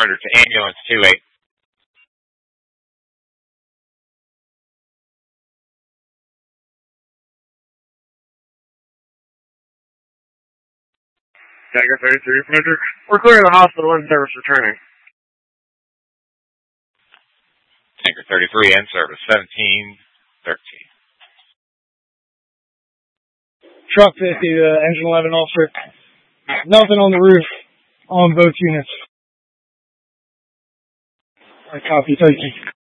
Murder to ambulance 2-8. Tiger 33, Frederick. We're clearing the hospital in service returning. Tanker 33 in service 1713. Truck 50, engine 11 officer. Nothing on the roof on both units. I copy, thank you.